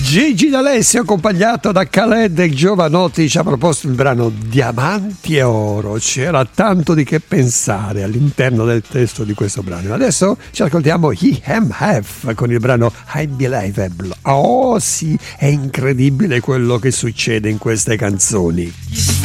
Gigi D'Alessio accompagnato da Khaled e Jovanotti ci ha proposto il brano Diamanti e Oro. C'era tanto di che pensare all'interno del testo di questo brano. Adesso ci ascoltiamo He Am Have con il brano Unbelievable. Oh sì, è incredibile quello che succede in queste canzoni.